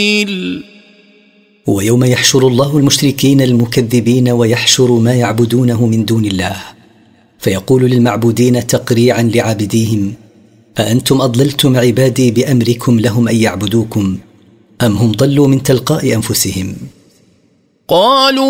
ويوم يحشر الله المشركين المكذبين ويحشر ما يعبدونه من دون الله، فيقول للمعبودين تقريعا لعابديهم: أأنتم أضللتم عبادي بأمركم لهم أن يعبدوكم، أم هم ضلوا من تلقاء أنفسهم؟ قالوا